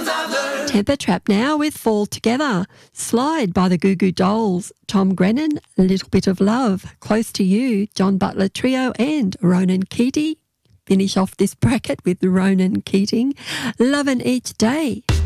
Tether Trap now with Fall Together. Slide by the Goo Goo Dolls. Tom Grennan, A Little Bit of Love. Close to You, John Butler Trio and Ronan Keating. Finish off this bracket with Ronan Keating. Lovin' Each Day.